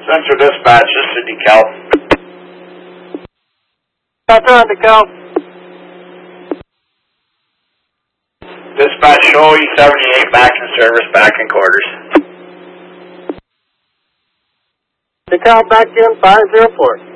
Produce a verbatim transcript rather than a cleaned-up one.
Central Dispatch, this is DeKalb. Roger on DeKalb. Dispatch, show E seventy-eight back in service, back in quarters. DeKalb back in five zero four.